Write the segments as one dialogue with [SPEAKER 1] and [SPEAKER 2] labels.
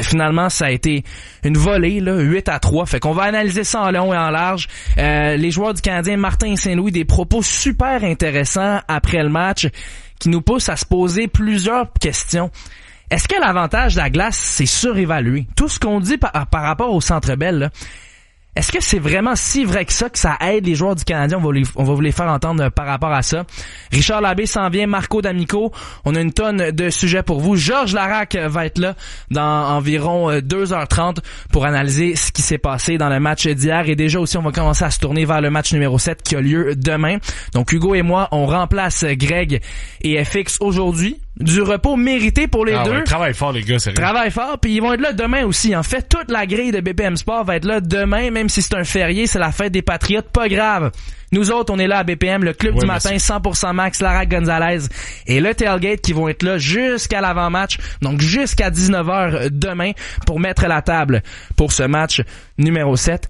[SPEAKER 1] finalement, ça a été une volée, là, 8-3. Fait qu'on va analyser ça en long et en large. Les joueurs du Canadien, Martin Saint-Louis, des propos super intéressants après le match qui nous poussent à se poser plusieurs questions. Est-ce que l'avantage de la glace, c'est surévalué? Tout ce qu'on dit par rapport au Centre Bell, là, est-ce que c'est vraiment si vrai que ça aide les joueurs du Canadien? On va vous les faire entendre par rapport à ça. Richard Labbé s'en vient, Marco D'Amico. On a une tonne de sujets pour vous. Georges Laraque va être là dans environ 2h30 pour analyser ce qui s'est passé dans le match d'hier. Et déjà aussi, on va commencer à se tourner vers le match numéro 7 qui a lieu demain. Donc Hugo et moi, on remplace Greg et FX aujourd'hui. Du repos mérité pour les deux.
[SPEAKER 2] Ouais, travaille fort, les gars, sérieux.
[SPEAKER 1] Travaille fort, puis ils vont être là demain aussi. En fait, toute la grille de BPM Sport va être là demain, même si c'est un férié, c'est la fête des Patriotes, pas grave. Nous autres, on est là à BPM, le club du matin, 100% Max, Laraque Gonzalez et le Tailgate qui vont être là jusqu'à l'avant-match, donc jusqu'à 19h demain pour mettre la table pour ce match numéro 7.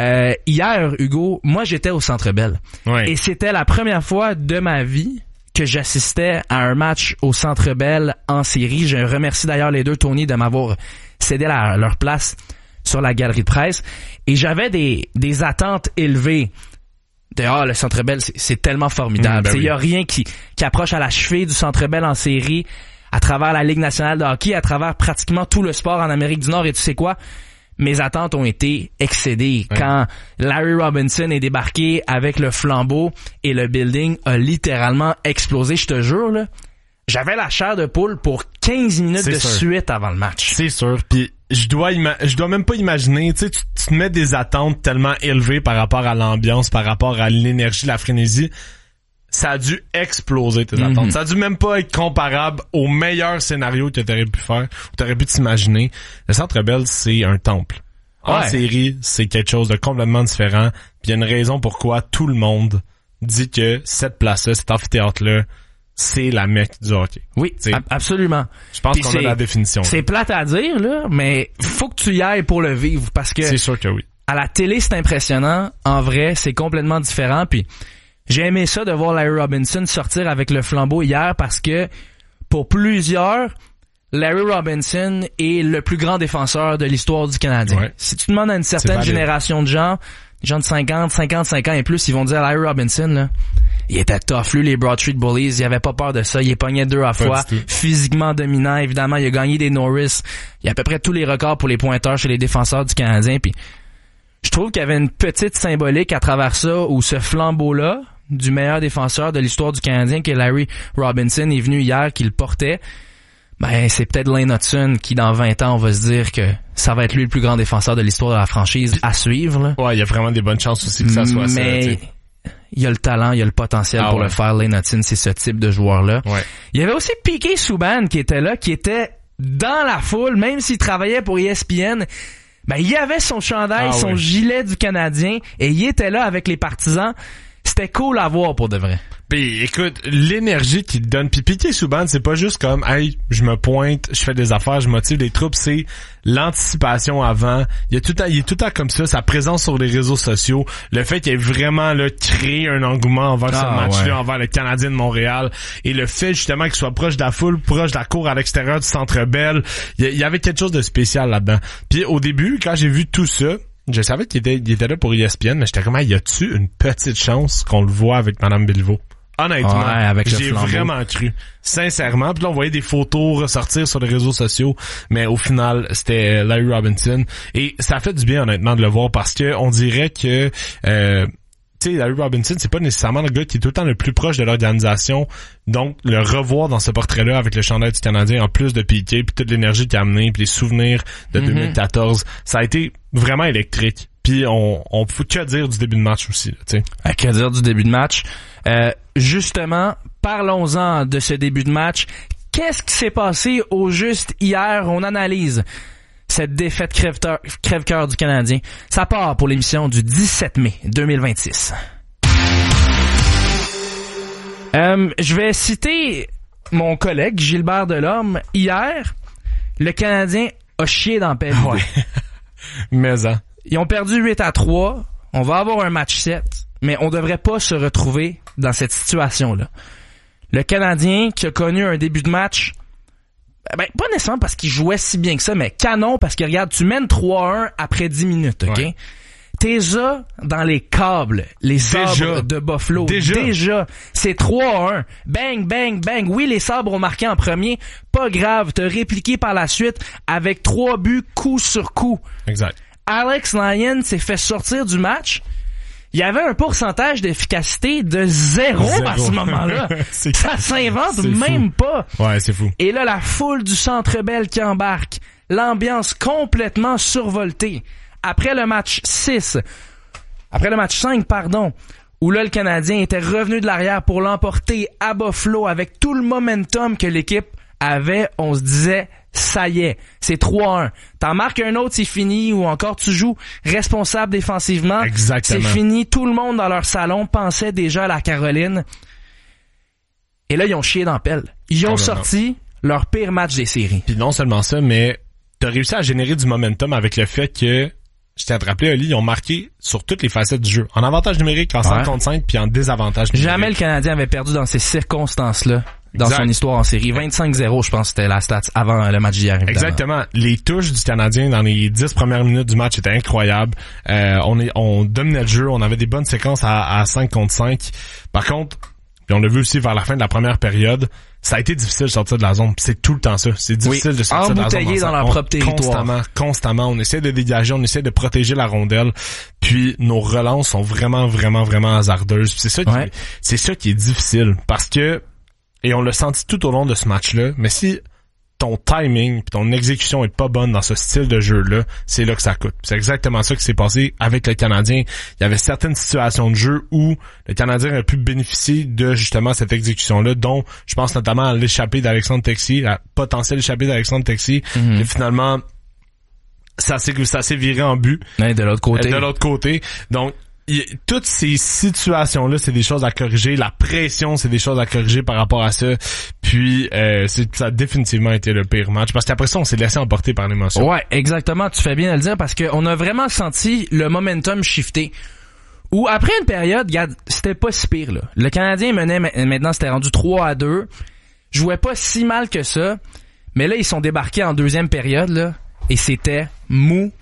[SPEAKER 1] Hier, Hugo, moi j'étais au Centre Bell.
[SPEAKER 2] Ouais.
[SPEAKER 1] Et c'était la première fois de ma vie que j'assistais à un match au Centre Bell en série. Je remercie d'ailleurs les deux, Tony, de m'avoir cédé leur place sur la galerie de presse. Et j'avais des attentes élevées. D'ailleurs, le Centre Bell, c'est tellement formidable. Il y a rien qui approche à la cheville du Centre Bell en série, à travers la Ligue nationale de hockey, à travers pratiquement tout le sport en Amérique du Nord. Et tu sais quoi? Mes attentes ont été excédées quand Larry Robinson est débarqué avec le flambeau et le building a littéralement explosé. Je te jure, là, j'avais la chair de poule pour 15 minutes de suite avant le match.
[SPEAKER 2] C'est sûr. Puis je dois même pas imaginer, tu sais, tu te mets des attentes tellement élevées par rapport à l'ambiance, par rapport à l'énergie, la frénésie. Ça a dû exploser tes attentes. Ça a dû même pas être comparable au meilleur scénario que t'aurais pu faire, ou t'aurais pu t'imaginer. Le Centre Bell, c'est un temple. En série, c'est quelque chose de complètement différent. Puis il y a une raison pourquoi tout le monde dit que cette place-là, cet amphithéâtre-là, c'est la Mecque du hockey.
[SPEAKER 1] Oui, absolument.
[SPEAKER 2] Je pense qu'on a la définition.
[SPEAKER 1] C'est plate à dire, là, mais faut que tu y ailles pour le vivre, parce que...
[SPEAKER 2] C'est sûr que oui.
[SPEAKER 1] À la télé, c'est impressionnant. En vrai, c'est complètement différent. Puis j'ai aimé ça de voir Larry Robinson sortir avec le flambeau hier parce que pour plusieurs, Larry Robinson est le plus grand défenseur de l'histoire du Canadien. Ouais. Si tu demandes à une certaine génération de gens, des gens de 55 ans et plus, ils vont dire Larry Robinson, là, il était tough. Lui, les Broad Street Bullies, il avait pas peur de ça. Il est pogné 2 à la fois, physiquement dominant. Évidemment, il a gagné des Norris. Il a à peu près tous les records pour les pointeurs chez les défenseurs du Canadien. Puis je trouve qu'il y avait une petite symbolique à travers ça où ce flambeau-là du meilleur défenseur de l'histoire du Canadien, qui est Larry Robinson, est venu hier, qu'il portait. Ben, c'est peut-être Lane Hutson qui, dans 20 ans, on va se dire que ça va être lui le plus grand défenseur de l'histoire de la franchise à suivre, là.
[SPEAKER 2] Ouais, il y a vraiment des bonnes chances aussi que ça soit ça.
[SPEAKER 1] Mais il y a le talent, il y a le potentiel pour le faire. Lane Hutson, c'est ce type de joueur-là.
[SPEAKER 2] Ouais.
[SPEAKER 1] Il y avait aussi Piqué Subban qui était là, qui était dans la foule, même s'il travaillait pour ESPN. Ben, il avait son chandail, son gilet du Canadien, et il était là avec les partisans. C'était cool à voir pour de vrai.
[SPEAKER 2] Puis écoute, l'énergie qu'il te donne, puis Piqué Subban, c'est pas juste comme hey, je me pointe, je fais des affaires, je motive les troupes, c'est l'anticipation avant. Il est tout le temps comme ça, sa présence sur les réseaux sociaux, le fait qu'il ait vraiment là créé un engouement envers ce match-là, envers le Canadien de Montréal, et le fait justement qu'il soit proche de la foule, proche de la cour à l'extérieur du Centre Bell, il y avait quelque chose de spécial là-dedans. Puis au début, quand j'ai vu tout ça, je savais qu'il était là pour ESPN, mais j'étais comme, y a-tu une petite chance qu'on le voit avec Mme Béliveau? Honnêtement, j'ai vraiment cru. Sincèrement. Puis là, on voyait des photos ressortir sur les réseaux sociaux, mais au final, c'était Larry Robinson. Et ça a fait du bien, honnêtement, de le voir parce que on dirait que... tu sais, Larry Robinson, c'est pas nécessairement le gars qui est tout le temps le plus proche de l'organisation. Donc, le revoir dans ce portrait-là avec le chandail du Canadien, en plus de Piqué, puis toute l'énergie qu'il a amené, puis les souvenirs de 2014, ça a été vraiment électrique. Puis on peut que dire du début de match aussi, tu sais.
[SPEAKER 1] Que dire du début de match? Justement, parlons-en de ce début de match. Qu'est-ce qui s'est passé au juste hier? On analyse cette défaite crève-cœur du Canadien. Ça part pour l'émission du 17 mai 2026. Je vais citer mon collègue Gilbert Delorme. Hier, le Canadien a chié dans le
[SPEAKER 2] ouais. Mais ça.
[SPEAKER 1] Ils ont perdu 8-3. On va avoir un match 7, mais on devrait pas se retrouver dans cette situation-là. Le Canadien qui a connu un début de match Ben, pas nécessairement parce qu'ils jouaient si bien que ça, mais canon parce que regarde, tu mènes 3-1 après 10 minutes, OK? Ouais. T'es là dans les câbles, les sabres de Buffalo. Déjà. C'est 3-1. Bang, bang, bang. Oui, les sabres ont marqué en premier. Pas grave. T'as répliqué par la suite avec 3 buts coup sur coup.
[SPEAKER 2] Exact.
[SPEAKER 1] Alex Lyon s'est fait sortir du match. Il y avait un pourcentage d'efficacité de 0 à ce moment-là. Ça s'invente même pas.
[SPEAKER 2] Ouais, c'est fou.
[SPEAKER 1] Et là, la foule du Centre Bell qui embarque. L'ambiance complètement survoltée. Après le match 5, où là, le Canadien était revenu de l'arrière pour l'emporter à Buffalo avec tout le momentum que l'équipe avait, on se disait, ça y est, c'est 3-1. T'en marques un autre, c'est fini, ou encore tu joues responsable défensivement.
[SPEAKER 2] Exactement.
[SPEAKER 1] C'est fini. Tout le monde dans leur salon pensait déjà à la Caroline. Et là, ils ont chié dans la pelle. Ils ont sorti leur pire match des séries.
[SPEAKER 2] Puis non seulement ça, mais t'as réussi à générer du momentum avec le fait que, je t'ai rappelé, Oli, ils ont marqué sur toutes les facettes du jeu. En avantage numérique, en 5 contre 5, puis en désavantage numérique.
[SPEAKER 1] Jamais le Canadien avait perdu dans ces circonstances-là. Dans son histoire en série. 25-0, je pense, c'était la stat avant le match d'hier, évidemment.
[SPEAKER 2] Exactement. Les touches du Canadien dans les 10 premières minutes du match étaient incroyables. On dominait le jeu, on avait des bonnes séquences à 5 contre 5. Par contre, puis on l'a vu aussi vers la fin de la première période, ça a été difficile de sortir de la zone. C'est tout le temps ça. C'est difficile de sortir de la zone.
[SPEAKER 1] Embouteillé dans leur propre territoire.
[SPEAKER 2] Constamment. On essaie de dégager, on essaie de protéger la rondelle. Puis nos relances sont vraiment hasardeuses. Puis c'est ça qui est difficile. Parce que, et on l'a senti tout au long de ce match-là, mais si ton timing et ton exécution est pas bonne dans ce style de jeu-là, c'est là que ça coûte. C'est exactement ça qui s'est passé avec le Canadien. Il y avait certaines situations de jeu où le Canadien a pu bénéficier de justement cette exécution-là, dont je pense notamment à l'échappée d'Alexandre Texier, la potentielle échappée d'Alexandre Texier, et finalement ça s'est viré en but.
[SPEAKER 1] Ouais, de l'autre
[SPEAKER 2] côté. Donc toutes ces situations-là, c'est des choses à corriger. La pression, c'est des choses à corriger par rapport à ça. Puis, ça a définitivement été le pire match. Parce qu'après ça, on s'est laissé emporter par l'émotion.
[SPEAKER 1] Ouais, exactement. Tu fais bien de le dire parce qu'on a vraiment senti le momentum shifter. Où après une période, regarde, c'était pas si pire, là. Le Canadien menait, maintenant c'était rendu 3-2. Jouait pas si mal que ça. Mais là, ils sont débarqués en deuxième période, là. Et c'était mou.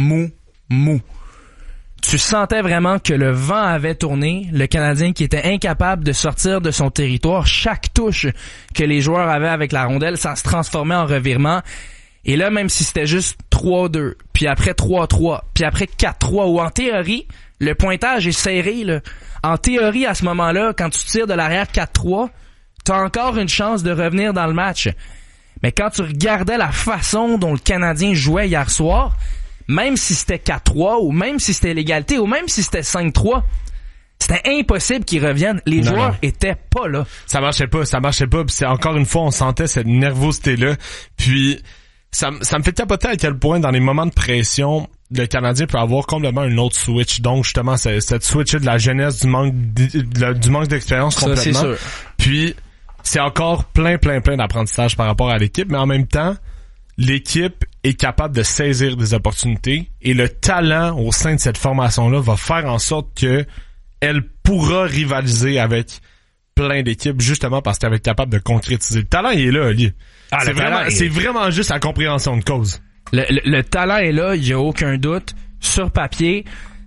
[SPEAKER 1] Tu sentais vraiment que le vent avait tourné, le Canadien qui était incapable de sortir de son territoire. Chaque touche que les joueurs avaient avec la rondelle, ça se transformait en revirement. Et là, même si c'était juste 3-2, puis après 3-3, puis après 4-3, ou en théorie, le pointage est serré, là. En théorie, à ce moment-là, quand tu tires de l'arrière 4-3, t'as encore une chance de revenir dans le match. Mais quand tu regardais la façon dont le Canadien jouait hier soir, même si c'était 4-3, ou même si c'était l'égalité, ou même si c'était 5-3, c'était impossible qu'ils reviennent. Les joueurs étaient pas là.
[SPEAKER 2] Ça marchait pas. Puis c'est encore une fois, on sentait cette nervosité-là. Puis ça me fait capoter à quel point, dans les moments de pression, le Canadien peut avoir complètement un autre switch. Donc, justement, cette switch de la jeunesse, du manque d'expérience complètement.
[SPEAKER 1] Ça, c'est sûr.
[SPEAKER 2] Puis, c'est encore plein d'apprentissage par rapport à l'équipe, mais en même temps, l'équipe est capable de saisir des opportunités et le talent au sein de cette formation-là va faire en sorte que elle pourra rivaliser avec plein d'équipes justement parce qu'elle va être capable de concrétiser. Le talent, il est là, Ali. C'est vraiment juste la compréhension de cause.
[SPEAKER 1] Le talent est là, il y a aucun doute. Sur papier,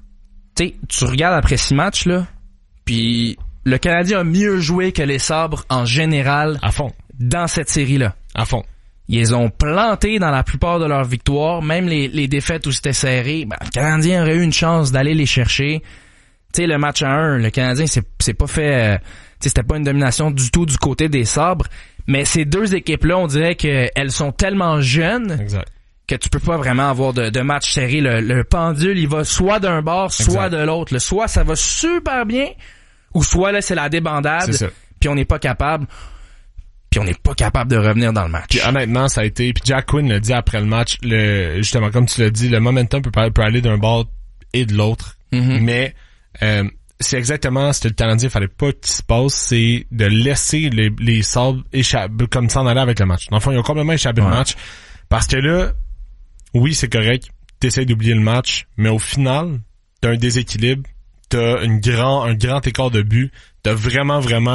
[SPEAKER 1] tu regardes après 6 matchs, là, puis le Canadien a mieux joué que les Sabres en général.
[SPEAKER 2] À fond.
[SPEAKER 1] Dans cette série-là.
[SPEAKER 2] À fond.
[SPEAKER 1] Ils ont planté dans la plupart de leurs victoires, même les défaites où c'était serré. Le Canadien aurait eu une chance d'aller les chercher. Tu sais, le match à 1, le Canadien c'est pas fait, c'était pas une domination du tout du côté des Sabres, mais ces deux équipes-là, on dirait qu'elles sont tellement jeunes.
[SPEAKER 2] Exact.
[SPEAKER 1] Que tu peux pas vraiment avoir de match serré. Le pendule, il va soit d'un bord, soit de l'autre. Soit ça va super bien, ou soit là c'est la débandade, puis on n'est pas capable. Puis on n'est pas capable de revenir dans le match.
[SPEAKER 2] Puis honnêtement, ça a été... Puis Jack Quinn l'a dit après le match, justement, comme tu l'as dit, le momentum peut aller d'un bord et de l'autre. Mm-hmm. Mais c'est exactement ce que le Canadien fallait pas qu'il se passe, c'est de laisser les Sabres échapper, comme s'en aller avec le match. Dans le fond, ils ont complètement échappé le match. Parce que là, oui, c'est correct, t'essayes d'oublier le match, mais au final, t'as un déséquilibre, t'as un grand écart de but, t'as vraiment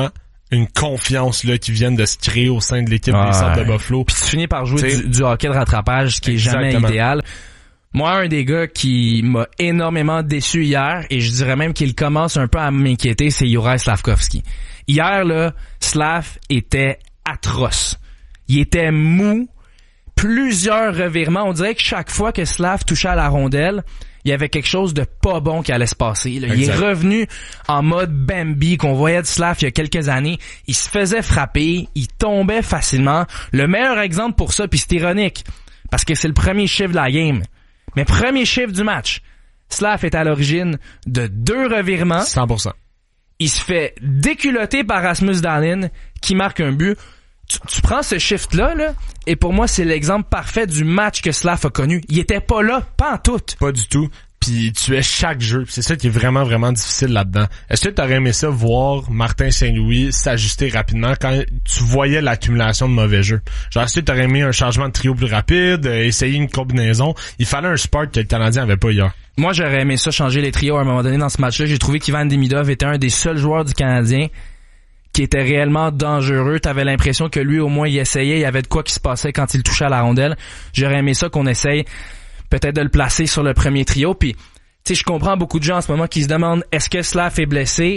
[SPEAKER 2] une confiance là qui viennent de se créer au sein de l'équipe des Sables de Buffalo.
[SPEAKER 1] Puis tu finis par jouer du hockey de rattrapage, ce qui est jamais idéal. Moi, un des gars qui m'a énormément déçu hier, et je dirais même qu'il commence un peu à m'inquiéter, c'est Juraj Slafkovský. Hier, là, Slav était atroce. Il était mou. Plusieurs revirements. On dirait que chaque fois que Slav touchait à la rondelle, il y avait quelque chose de pas bon qui allait se passer. Là. Il est revenu en mode Bambi qu'on voyait de Slav il y a quelques années. Il se faisait frapper, il tombait facilement. Le meilleur exemple pour ça, puis c'est ironique, parce que c'est le premier chiffre de la game. Mais premier chiffre du match, Slav est à l'origine de 2 revirements.
[SPEAKER 2] 100%.
[SPEAKER 1] Il se fait déculotter par Rasmus Dahlin qui marque un but. Tu prends ce shift-là, là, et pour moi, c'est l'exemple parfait du match que Slav a connu. Il était pas là, pas en tout.
[SPEAKER 2] Pas du tout. Puis tu es chaque jeu. C'est ça qui est vraiment, vraiment difficile là-dedans. Est-ce que tu aurais aimé ça, voir Martin Saint-Louis s'ajuster rapidement quand tu voyais l'accumulation de mauvais jeux? Genre, est-ce que tu aurais aimé un changement de trio plus rapide, essayer une combinaison? Il fallait un spark que le Canadien avait pas hier.
[SPEAKER 1] Moi, j'aurais aimé ça, changer les trios à un moment donné dans ce match-là. J'ai trouvé qu'Ivan Demidov était un des seuls joueurs du Canadien qui était réellement dangereux. T'avais l'impression que lui, au moins, il essayait. Il y avait de quoi qui se passait quand il touchait à la rondelle. J'aurais aimé ça qu'on essaye peut-être de le placer sur le premier trio. Puis, tu sais, je comprends beaucoup de gens en ce moment qui se demandent est-ce que Slav est blessé?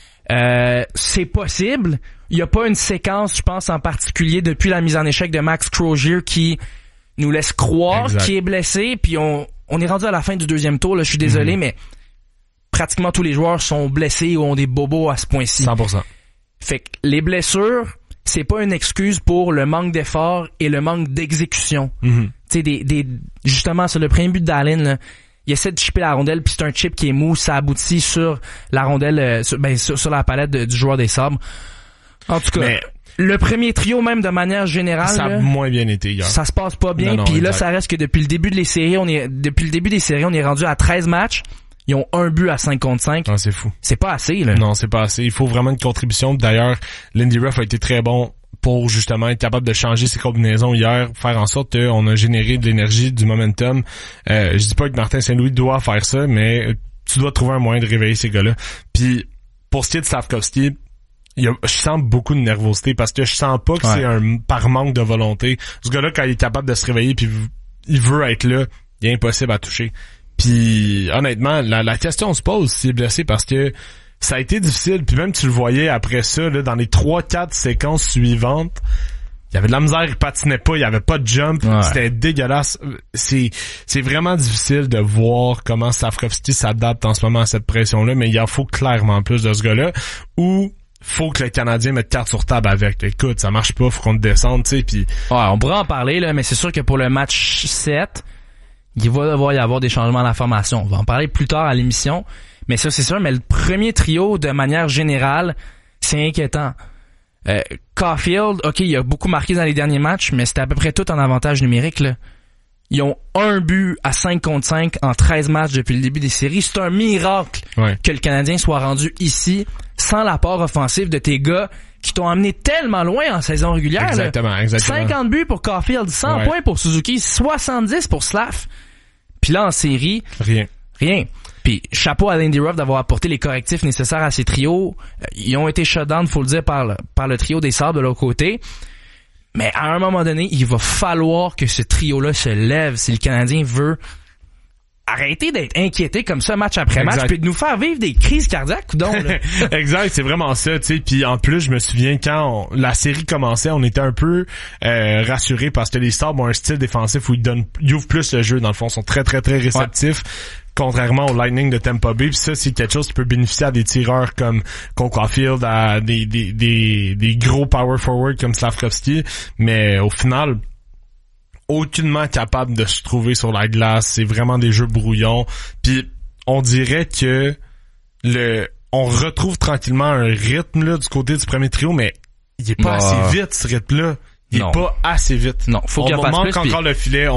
[SPEAKER 1] C'est possible. Il y a pas une séquence, je pense, en particulier depuis la mise en échec de Max Crozier qui nous laisse croire qu'il est blessé. Puis on est rendu à la fin du 2e tour. Là, je suis désolé, mais pratiquement tous les joueurs sont blessés ou ont des bobos à ce point-ci.
[SPEAKER 2] 100%. Fait
[SPEAKER 1] que les blessures, c'est pas une excuse pour le manque d'effort et le manque d'exécution. Tu sais, justement, sur le premier but de Dahlin, là, il essaie de chipper la rondelle, puis c'est un chip qui est mou, ça aboutit sur la rondelle, sur la palette du joueur des Sabres. En tout cas, le premier trio, même de manière générale,
[SPEAKER 2] ça a moins bien été hier.
[SPEAKER 1] Ça se passe pas bien, puis là, ça reste que depuis le début des séries, on est rendu à 13 matchs. Ils ont un but à 5 contre 5.
[SPEAKER 2] Ah, c'est fou.
[SPEAKER 1] C'est pas assez, là.
[SPEAKER 2] Non, c'est pas assez. Il faut vraiment une contribution. D'ailleurs, Lindy Ruff a été très bon pour justement être capable de changer ses combinaisons hier, faire en sorte qu'on a généré de l'énergie, du momentum. Je dis pas que Martin Saint-Louis doit faire ça, mais tu dois trouver un moyen de réveiller ces gars-là. Puis, pour ce qui est de Slafkovský, je sens beaucoup de nervosité parce que je sens pas que c'est par manque de volonté. Ce gars-là, quand il est capable de se réveiller puis il veut être là, il est impossible à toucher. Puis honnêtement, la question se pose s'il est blessé parce que ça a été difficile. Puis même tu le voyais après ça, là, dans les 3-4 séquences suivantes, il y avait de la misère, il patinait pas, il y avait pas de jump, c'était dégueulasse. C'est vraiment difficile de voir comment Slafkovský s'adapte en ce moment à cette pression-là, mais il en faut clairement plus de ce gars-là. Ou faut que le Canadien mette carte sur table avec. Écoute, ça marche pas, faut qu'on te descende, tu sais. Puis
[SPEAKER 1] on pourrait en parler là, mais c'est sûr que pour le match 7, il va devoir y avoir des changements dans la formation. On va en parler plus tard à l'émission. Mais ça, c'est sûr. Mais le premier trio, de manière générale, c'est inquiétant. Caulfield, OK, il a beaucoup marqué dans les derniers matchs, mais c'était à peu près tout en avantage numérique, là. Ils ont un but à 5 contre 5 en 13 matchs depuis le début des séries. C'est un miracle que le Canadien soit rendu ici sans l'apport offensif de tes gars qui t'ont amené tellement loin en saison régulière.
[SPEAKER 2] Exactement.
[SPEAKER 1] 50 buts pour Caulfield, 100 points pour Suzuki, 70 pour Slav. Puis là, en série, rien. Puis chapeau à Lindy Ruff d'avoir apporté les correctifs nécessaires à ces trios. Ils ont été shutdown, faut le dire, par le trio des Sabres de l'autre côté. Mais à un moment donné, il va falloir que ce trio-là se lève si le Canadien veut arrêter d'être inquiété comme ça match après match, puis de nous faire vivre des crises cardiaques, coudonc, là.
[SPEAKER 2] Exact, c'est vraiment ça, tu sais. Puis en plus, je me souviens quand la série commençait, on était un peu rassurés parce que les Sabres ont un style défensif où ils ouvrent plus le jeu. Dans le fond, ils sont très très très réceptifs. Contrairement au Lightning de Tampa Bay, puis ça, c'est quelque chose qui peut bénéficier à des tireurs comme Cole Caulfield, à des gros power forward comme Slafkovský, mais au final, aucunement capable de se trouver sur la glace. C'est vraiment des jeux brouillons. Puis on dirait que on retrouve tranquillement un rythme là du côté du premier trio, mais il est pas assez vite ce rythme-là. Il est pas assez vite.
[SPEAKER 1] Non, faut qu'il
[SPEAKER 2] manque plus, encore le filet.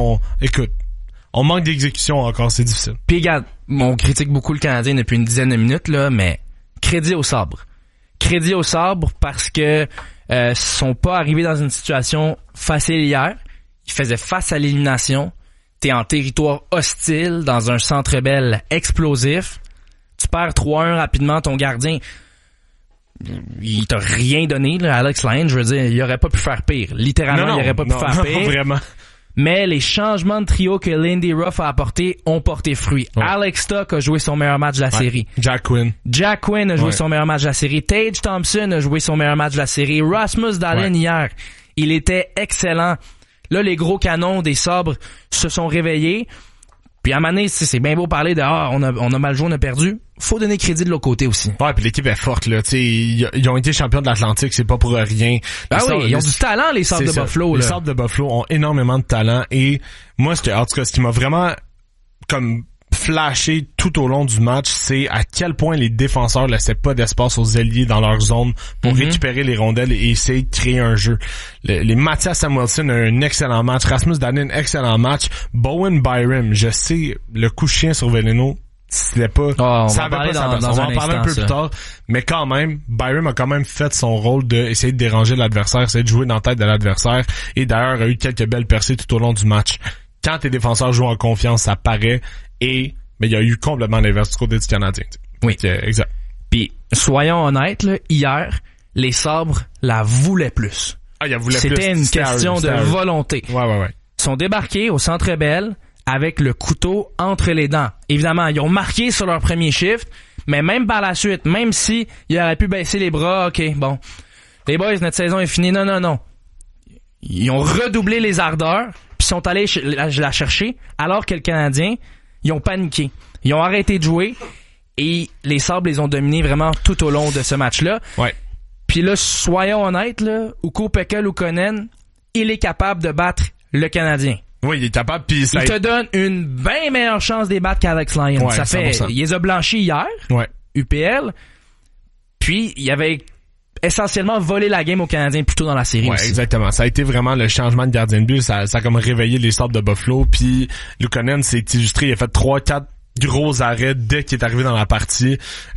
[SPEAKER 2] On manque d'exécution encore, c'est difficile.
[SPEAKER 1] Puis regarde, on critique beaucoup le Canadien depuis une dizaine de minutes, là, mais crédit aux Sabres. Crédit aux Sabres parce que sont pas arrivés dans une situation facile hier. Ils faisaient face à l'élimination. T'es en territoire hostile, dans un Centre Bell explosif. Tu perds 3-1 rapidement, ton gardien. il t'a rien donné, là, Alex Lyon. Je veux dire, il aurait pas pu faire pire. Littéralement, il aurait pas pu faire pire.
[SPEAKER 2] Vraiment.
[SPEAKER 1] Mais les changements de trio que Lindy Ruff a apportés ont porté fruit. Ouais. Alex Tuck a joué son meilleur match de la série.
[SPEAKER 2] Jack Quinn
[SPEAKER 1] a joué son meilleur match de la série. Tage Thompson a joué son meilleur match de la série. Rasmus Dahlin hier, il était excellent. Là, les gros canons des Sabres se sont réveillés. Puis à un moment donné, c'est bien beau parler de on a mal joué, on a perdu. Faut donner crédit de l'autre côté aussi.
[SPEAKER 2] Ouais, puis l'équipe est forte là, tu sais, ils ont été champions de l'Atlantique, c'est pas pour rien.
[SPEAKER 1] Ils ont du talent les Sabres de Buffalo là.
[SPEAKER 2] Les Sabres de Buffalo ont énormément de talent et moi en tout cas ce qui m'a vraiment comme flashé tout au long du match, c'est à quel point les défenseurs laissaient pas d'espace aux ailiers dans leur zone pour récupérer les rondelles et essayer de créer un jeu. Les Mattias Samuelsson a un excellent match, Rasmus Dahlin excellent match, Bowen Byram, je sais le coup de chien sur Veleno, c'était pas
[SPEAKER 1] on va en parler
[SPEAKER 2] un peu plus tard, mais quand même Byram a quand même fait son rôle de essayer de déranger l'adversaire, essayer de jouer dans la tête de l'adversaire et d'ailleurs a eu quelques belles percées tout au long du match. Quand tes défenseurs jouent en confiance, ça paraît. Mais il y a eu complètement l'inverse du côté du Canadien.
[SPEAKER 1] Oui.
[SPEAKER 2] Exact.
[SPEAKER 1] Puis, soyons honnêtes, là, hier, les Sabres la voulaient plus. C'était une question de volonté.
[SPEAKER 2] Ouais.
[SPEAKER 1] Ils sont débarqués au Centre Bell avec le couteau entre les dents. Évidemment, ils ont marqué sur leur premier shift, mais même par la suite, même si ils auraient pu baisser les bras, OK, bon. Les boys, notre saison est finie. Non. Ils ont redoublé les ardeurs, puis sont allés la chercher, alors que le Canadien, ils ont paniqué. Ils ont arrêté de jouer et les Sabres les ont dominés vraiment tout au long de ce match-là.
[SPEAKER 2] Ouais.
[SPEAKER 1] Puis là, soyons honnêtes, là, Ukko-Pekka Luukkonen, il est capable de battre le Canadien.
[SPEAKER 2] Oui, il est capable. Puis
[SPEAKER 1] il te donne une bien meilleure chance de battre qu'Alex Lyon.
[SPEAKER 2] Ouais,
[SPEAKER 1] ça fait,
[SPEAKER 2] 100%.
[SPEAKER 1] il les a blanchis hier, UPL. Puis il avait essentiellement volé la game aux Canadiens plus tôt dans la série aussi.
[SPEAKER 2] Exactement. Ça a été vraiment le changement de gardien de but. Ça a comme réveillé les Sabres de Buffalo. Puis Luukkonen s'est illustré. Il a fait 3-4 gros arrêts dès qu'il est arrivé dans la partie.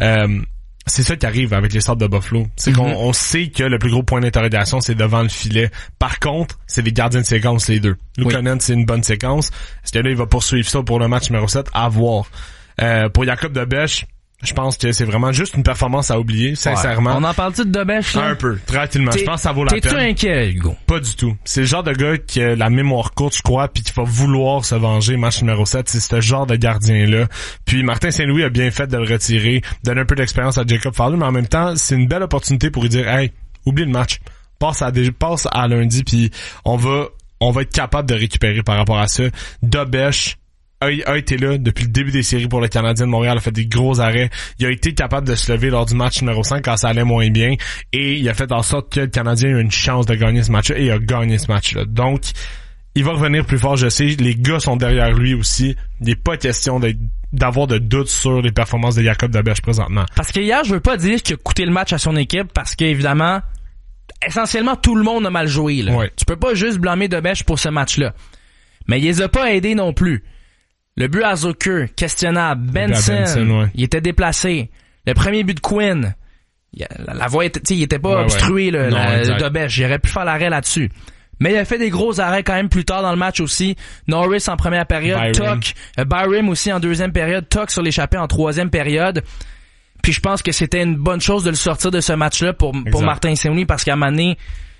[SPEAKER 2] C'est ça qui arrive avec les Sabres de Buffalo. C'est qu'on sait que le plus gros point d'interrogation, c'est devant le filet. Par contre, c'est les gardiens de séquence, les deux. Luukkonen, c'est une bonne séquence. Est-ce que là, il va poursuivre ça pour le match numéro 7? À voir. Pour Jacob Dobeš, je pense que c'est vraiment juste une performance à oublier, sincèrement.
[SPEAKER 1] On en parle-tu de Dobeš, là?
[SPEAKER 2] Un peu, tranquillement. Je pense que ça vaut la peine.
[SPEAKER 1] T'es-tu inquiet, Hugo?
[SPEAKER 2] Pas du tout. C'est le genre de gars qui a la mémoire courte, je crois, puis qui va vouloir se venger, match numéro 7. C'est ce genre de gardien-là. Puis Martin Saint-Louis a bien fait de le retirer, donner un peu d'expérience à Jacob Fowler, mais en même temps, c'est une belle opportunité pour lui dire, hey, oublie le match. Passe à lundi, puis on va être capable de récupérer par rapport à ça. Dobeš a été là depuis le début des séries pour le Canadien de Montréal, a fait des gros arrêts. Il a été capable de se lever lors du match numéro 5 quand ça allait moins bien et il a fait en sorte que le Canadien a eu une chance de gagner ce match-là et il a gagné ce match-là. Donc, il va revenir plus fort, je sais. Les gars sont derrière lui aussi. Il n'est pas question d'avoir de doutes sur les performances de Jacob Dobeš présentement.
[SPEAKER 1] Parce que hier, je veux pas dire qu'il a coûté le match à son équipe parce qu'évidemment, essentiellement, tout le monde a mal joué. Là.
[SPEAKER 2] Ouais.
[SPEAKER 1] Tu peux pas juste blâmer Dobeš pour ce match-là. Mais il les a pas aidés non plus. Le but à Zucker, questionnable. Benson, il était déplacé. Le premier but de Quinn, la voie était, il était pas obstrué, Dobeš. Il aurait pu faire l'arrêt là-dessus. Mais il a fait des gros arrêts quand même plus tard dans le match aussi. Norris en première période, Tuck, Byram aussi en deuxième période, Tuck sur l'échappée en troisième période. Puis je pense que c'était une bonne chose de le sortir de ce match-là pour Martin Saint-Louis parce qu'à un moment donné,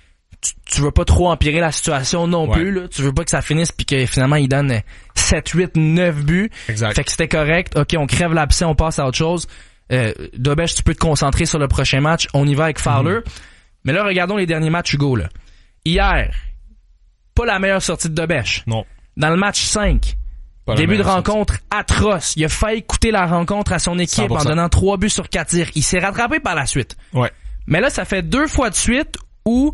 [SPEAKER 1] tu veux pas trop empirer la situation non plus, là. Tu veux pas que ça finisse puis que finalement il donne 7, 8, 9 buts.
[SPEAKER 2] Exact.
[SPEAKER 1] Fait que c'était correct. OK, on crève l'abcès, on passe à autre chose. Dobeš, tu peux te concentrer sur le prochain match. On y va avec Fowler. Mais là, regardons les derniers matchs, Hugo, là. Hier, pas la meilleure sortie de Dobeš.
[SPEAKER 2] Non.
[SPEAKER 1] Dans le match 5, début de rencontre atroce. Il a failli coûter la rencontre à son équipe 100%. En donnant 3 buts sur 4 tirs. Il s'est rattrapé par la suite.
[SPEAKER 2] Ouais.
[SPEAKER 1] Mais là, ça fait 2 fois de suite où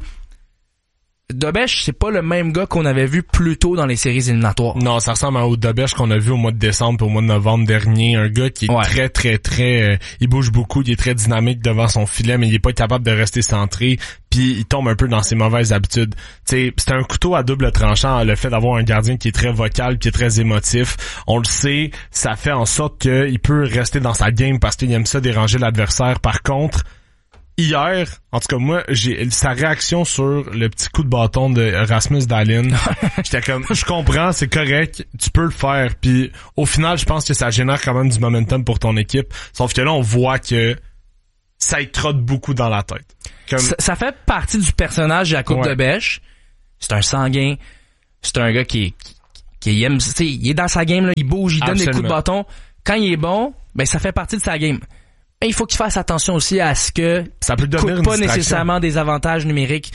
[SPEAKER 1] Dobeš, c'est pas le même gars qu'on avait vu plus tôt dans les séries éliminatoires.
[SPEAKER 2] Non, ça ressemble au Dobeš qu'on a vu au mois de décembre et au mois de novembre dernier. Un gars qui est très, il bouge beaucoup, il est très dynamique devant son filet, mais il est pas capable de rester centré, puis il tombe un peu dans ses mauvaises habitudes. Tu sais, c'est un couteau à double tranchant, le fait d'avoir un gardien qui est très vocal, qui est très émotif. On le sait, ça fait en sorte qu'il peut rester dans sa game parce qu'il aime ça déranger l'adversaire. Par contre, hier, en tout cas moi, j'ai sa réaction sur le petit coup de bâton de Rasmus Dahlin. J'étais comme, je comprends, c'est correct, tu peux le faire. Puis au final, je pense que ça génère quand même du momentum pour ton équipe. Sauf que là, on voit que ça y trotte beaucoup dans la tête. Comme...
[SPEAKER 1] Ça fait partie du personnage de la Coupe de Bêche. C'est un sanguin. C'est un gars qui aime, tu sais, il est dans sa game, là, il bouge, il donne des coups de bâton. Quand il est bon, ben, ça fait partie de sa game. Mais il faut qu'il fasse attention aussi à ce que
[SPEAKER 2] ça peut devenir
[SPEAKER 1] coûte pas nécessairement des désavantages numériques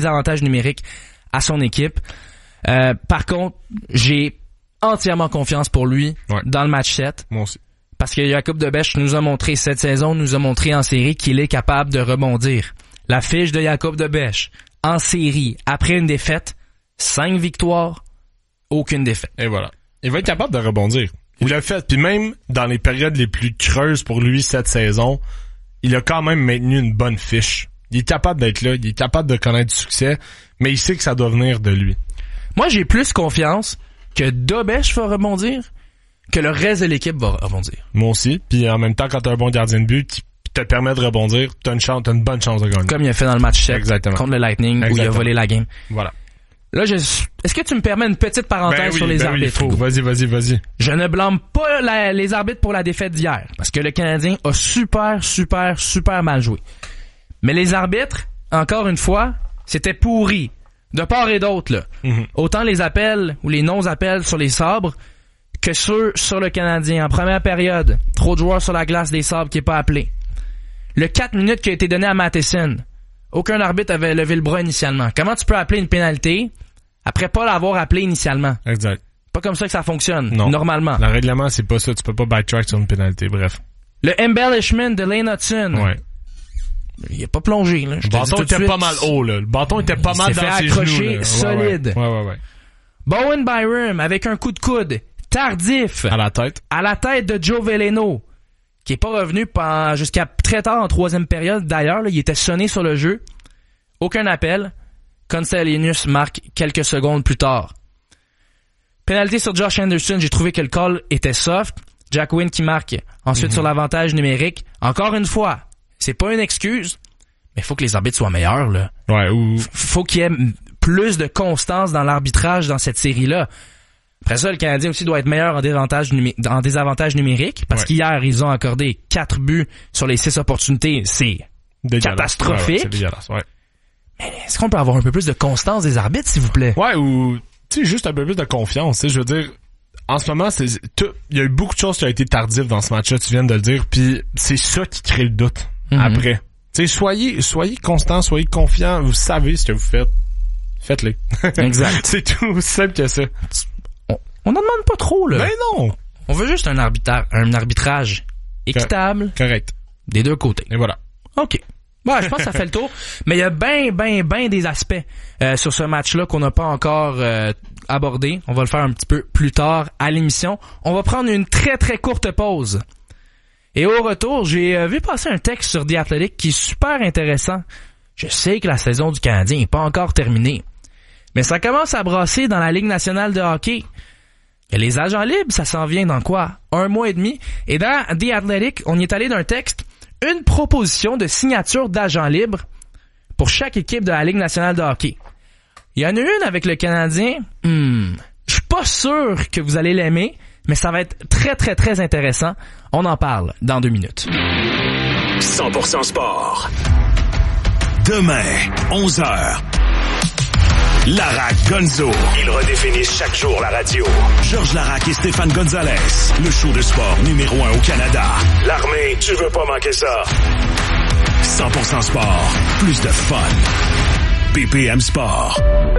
[SPEAKER 1] à son équipe. Par contre, j'ai entièrement confiance pour lui dans le match 7.
[SPEAKER 2] Moi aussi.
[SPEAKER 1] Parce que Jakub de Bêche nous a montré cette saison, nous a montré en série qu'il est capable de rebondir. La fiche de Jakub de Bêche en série, après une défaite, 5 victoires, aucune défaite.
[SPEAKER 2] Et voilà. Il va être capable de rebondir. Il l'a fait. Puis même dans les périodes les plus creuses pour lui cette saison, il a quand même maintenu une bonne fiche. Il est capable d'être là, il est capable de connaître du succès, mais il sait que ça doit venir de lui.
[SPEAKER 1] Moi, j'ai plus confiance que Dobèche va rebondir que le reste de l'équipe va rebondir.
[SPEAKER 2] Moi aussi. Puis en même temps, quand t'as un bon gardien de but qui te permet de rebondir, t'as une bonne chance de gagner.
[SPEAKER 1] Comme il a fait dans le match 7
[SPEAKER 2] Exactement.
[SPEAKER 1] contre le Lightning. Exactement. Où il a volé la game.
[SPEAKER 2] Voilà.
[SPEAKER 1] Là, est-ce que tu me permets une petite parenthèse sur les arbitres?
[SPEAKER 2] Oui, vas-y.
[SPEAKER 1] Je ne blâme pas les arbitres pour la défaite d'hier, parce que le Canadien a super mal joué. Mais les arbitres, encore une fois, c'était pourri. De part et d'autre, là. Mm-hmm. Autant les appels ou les non-appels sur les sabres que ceux sur le Canadien. En première période, trop de joueurs sur la glace des sabres qui n'est pas appelé. Le 4 minutes qui a été donné à Matheson, aucun arbitre avait levé le bras initialement. Comment tu peux appeler une pénalité après pas l'avoir appelé initialement?
[SPEAKER 2] Exact.
[SPEAKER 1] Pas comme ça que ça fonctionne,
[SPEAKER 2] non.
[SPEAKER 1] Normalement.
[SPEAKER 2] Le règlement, c'est pas ça. Tu peux pas backtrack sur une pénalité, bref.
[SPEAKER 1] Le embellishment de Lane Hudson.
[SPEAKER 2] Ouais.
[SPEAKER 1] Il est pas plongé, là.
[SPEAKER 2] Le bâton était pas mal haut, là. Le bâton était pas mal dans ses genoux. Il s'est fait accrocher
[SPEAKER 1] solide.
[SPEAKER 2] Ouais.
[SPEAKER 1] Bowen Byram avec un coup de coude tardif.
[SPEAKER 2] À la tête de Joe Veleno, qui est pas revenu
[SPEAKER 1] jusqu'à très tard en troisième période. D'ailleurs, là, il était sonné sur le jeu. Aucun appel. Konstanius marque quelques secondes plus tard. Pénalité sur Josh Anderson. J'ai trouvé que le call était soft. Jack Wynn qui marque. Ensuite, sur l'avantage numérique. Encore une fois, c'est pas une excuse, mais il faut que les arbitres soient meilleurs, là.
[SPEAKER 2] Ouais,
[SPEAKER 1] faut qu'il y ait plus de constance dans l'arbitrage dans cette série-là. Après ça, le Canadien aussi doit être meilleur en désavantage numérique, parce qu'hier, ils ont accordé 4 buts sur les 6 opportunités. C'est catastrophique.
[SPEAKER 2] C'est dégueulasse, ouais.
[SPEAKER 1] Mais est-ce qu'on peut avoir un peu plus de constance des arbitres, s'il vous plaît?
[SPEAKER 2] Ouais, ou, tu sais, juste un peu plus de confiance, tu sais, je veux dire, en ce moment, il y a eu beaucoup de choses qui ont été tardives dans ce match-là, tu viens de le dire, puis c'est ça qui crée le doute, après. Tu sais, soyez constant, soyez confiant, vous savez ce que vous faites. Faites-le.
[SPEAKER 1] Exact.
[SPEAKER 2] C'est tout aussi simple que ça.
[SPEAKER 1] On n'en demande pas trop, là.
[SPEAKER 2] Ben non!
[SPEAKER 1] On veut juste un arbitrage équitable.
[SPEAKER 2] Correct.
[SPEAKER 1] Des deux côtés.
[SPEAKER 2] Et voilà.
[SPEAKER 1] OK. Ouais, je pense que ça fait le tour. Mais il y a ben des aspects sur ce match-là qu'on n'a pas encore abordé. On va le faire un petit peu plus tard à l'émission. On va prendre une très très courte pause. Et au retour, j'ai vu passer un texte sur The Athletic qui est super intéressant. Je sais que la saison du Canadien n'est pas encore terminée. Mais ça commence à brasser dans la Ligue nationale de hockey. Et les agents libres, ça s'en vient dans quoi? 1 mois et demi. Et dans The Athletic, on y est allé d'un texte, une proposition de signature d'agents libres pour chaque équipe de la Ligue nationale de hockey. Il y en a une avec le Canadien. Je suis pas sûr que vous allez l'aimer, mais ça va être très, très, très intéressant. On en parle dans 2 minutes.
[SPEAKER 3] 100% sport. Demain, 11h. Larac Gonzo. Ils redéfinissent chaque jour la radio. Georges Larac et Stéphane Gonzalez. Le show de sport numéro 1 au Canada. L'armée, tu veux pas manquer ça. 100% sport. Plus de fun. BPM Sport.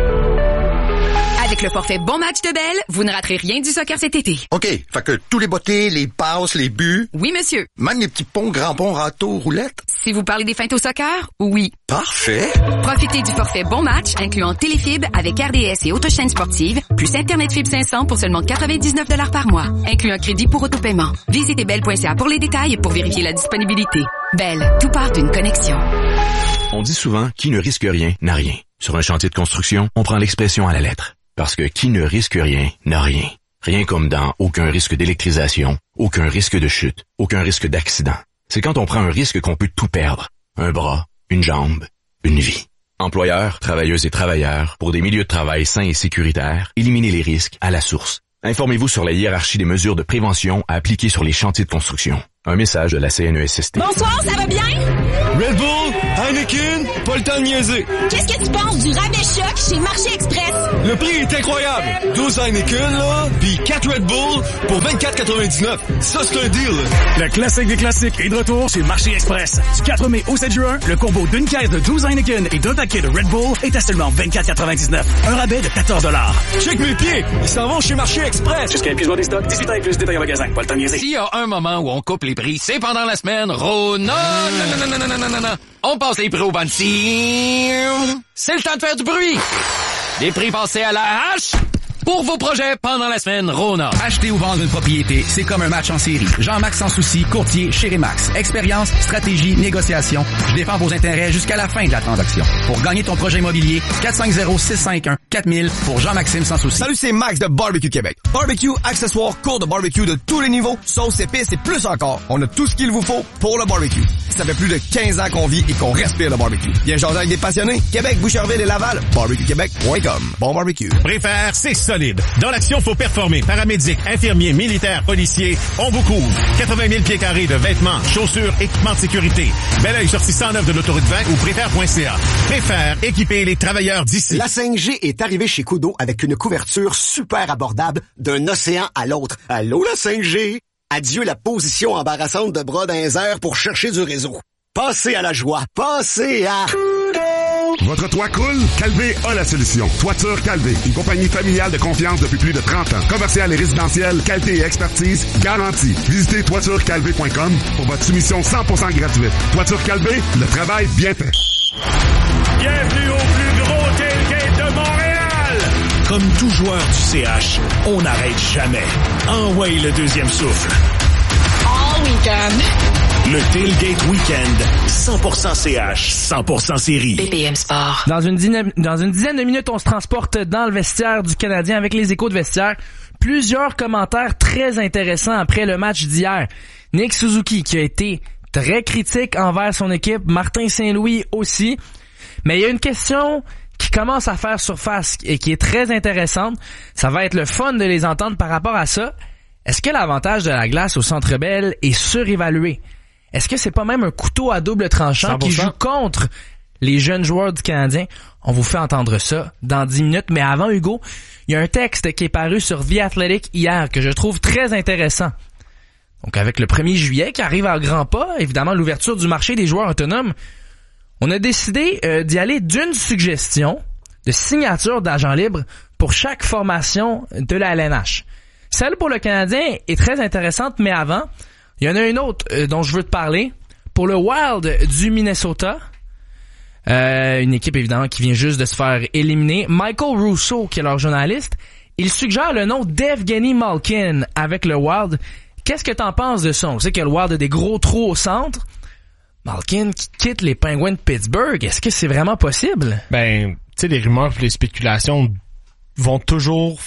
[SPEAKER 4] Avec le forfait Bon Match de Bell, vous ne raterez rien du soccer cet été.
[SPEAKER 5] OK, fait que tous les bottées, les passes, les buts...
[SPEAKER 4] Oui, monsieur.
[SPEAKER 5] Même les petits ponts, grands ponts, râteaux, roulettes...
[SPEAKER 4] Si vous parlez des feintes au soccer, oui.
[SPEAKER 5] Parfait.
[SPEAKER 4] Profitez du forfait Bon Match, incluant téléfibre avec RDS et autochaîne sportive, plus Internet Fibre 500 pour seulement 99 $ par mois, inclut un crédit pour autopaiement. Visitez bell.ca pour les détails et pour vérifier la disponibilité. Bell, tout part d'une connexion.
[SPEAKER 6] On dit souvent, qui ne risque rien, n'a rien. Sur un chantier de construction, on prend l'expression à la lettre. Parce que qui ne risque rien, n'a rien. Rien comme dans aucun risque d'électrisation, aucun risque de chute, aucun risque d'accident. C'est quand on prend un risque qu'on peut tout perdre. Un bras, une jambe, une vie. Employeurs, travailleuses et travailleurs, pour des milieux de travail sains et sécuritaires, éliminez les risques à la source. Informez-vous sur la hiérarchie des mesures de prévention à appliquer sur les chantiers de construction. Un message de la CNESST.
[SPEAKER 7] Bonsoir, ça va bien? Red Bull, Heineken, pas le temps de niaiser.
[SPEAKER 8] Qu'est-ce que tu penses du rabais choc chez Marché Express?
[SPEAKER 7] Le prix est incroyable. 12 Heineken, là, pis 4 Red Bull pour 24,99. Ça, c'est un deal.
[SPEAKER 9] Le classique des classiques est de retour chez Marché Express. Du 4 mai au 7 juin, le combo d'une caisse de 12 Heineken et d'un paquet de Red Bull est à seulement 24,99. Un rabais de 14 $.
[SPEAKER 7] Check mes pieds. Ils s'en vont chez Marché Express.
[SPEAKER 9] Jusqu'à épuisement des stocks, 18 ans et plus, détail en magasin. Pas le temps de niaiser.
[SPEAKER 10] S'il y a un moment où on coupe les prix, c'est pendant la semaine Rona. Non. On passe les prix au bandit. C'est le temps de faire du bruit. Des prix passés à la hache pour vos projets pendant la semaine Rona.
[SPEAKER 11] Acheter ou vendre une propriété, c'est comme un match en série. Jean-Max Sans Souci, courtier chez Remax. Expérience, stratégie, négociation. Je défends vos intérêts jusqu'à la fin de la transaction. Pour gagner ton projet immobilier, 450-651-4000 pour Jean-Maxime Sans Souci.
[SPEAKER 12] Salut, c'est Max de Barbecue Québec. Barbecue, accessoires, cours de barbecue de tous les niveaux, sauces, épices et plus encore. On a tout ce qu'il vous faut pour le barbecue. Ça fait plus de 15 ans qu'on vit et qu'on respire le barbecue. Viens jaser avec des passionnés. Québec, Boucherville et Laval. BarbecueQuébec.com. Bon barbecue.
[SPEAKER 13] Préfère, c'est solide. Dans l'action, faut performer. Paramédics, infirmiers, militaires, policiers, on vous couvre. 80 000 pieds carrés de vêtements, chaussures, équipements de sécurité. Bel oeil sur 609 de l'autoroute 20 ou préfère.ca. Préfère, équiper les travailleurs d'ici.
[SPEAKER 14] La 5G est arrivée chez Kudo avec une couverture super abordable d'un océan à l'autre. Allô, la 5G? Adieu la position embarrassante de bras dans les airs pour chercher du réseau. Passez à la joie. Passez à...
[SPEAKER 15] Votre toit coule? Calvé a la solution. Toiture Calvé, une compagnie familiale de confiance depuis plus de 30 ans. Commercial et résidentiel, qualité et expertise garantie. Visitez toiturecalvé.com pour votre soumission 100% gratuite. Toiture Calvé, le travail bien fait.
[SPEAKER 3] Bienvenue au plus gros tailgate de Montréal! Comme tout joueur du CH, on n'arrête jamais. Envoyez le deuxième souffle.
[SPEAKER 8] All weekend.
[SPEAKER 3] Le Tailgate Weekend, 100% CH, 100% série.
[SPEAKER 4] BPM Sport.
[SPEAKER 1] Dans une dizaine de minutes, on se transporte dans le vestiaire du Canadien avec les échos de vestiaire. Plusieurs commentaires très intéressants après le match d'hier. Nick Suzuki qui a été très critique envers son équipe, Martin Saint-Louis aussi. Mais il y a une question qui commence à faire surface et qui est très intéressante. Ça va être le fun de les entendre par rapport à ça. Est-ce que l'avantage de la glace au Centre Bell est surévalué? Est-ce que c'est pas même un couteau à double tranchant 100%. Qui joue contre les jeunes joueurs du Canadien? On vous fait entendre ça dans 10 minutes. Mais avant, Hugo, il y a un texte qui est paru sur The Athletic hier que je trouve très intéressant. Donc, avec le 1er juillet qui arrive à grands pas, évidemment, l'ouverture du marché des joueurs autonomes, on a décidé d'y aller d'une suggestion de signature d'agent libre pour chaque formation de la LNH. Celle pour le Canadien est très intéressante, mais avant, il y en a une autre dont je veux te parler. Pour le Wild du Minnesota, une équipe évidemment qui vient juste de se faire éliminer, Michael Russo, qui est leur journaliste, il suggère le nom d'Evgeny Malkin avec le Wild. Qu'est-ce que t'en penses de ça? On sait que le Wild a des gros trous au centre. Malkin qui quitte les Penguins de Pittsburgh, est-ce que c'est vraiment possible?
[SPEAKER 2] Ben, tu sais, les rumeurs et les spéculations vont toujours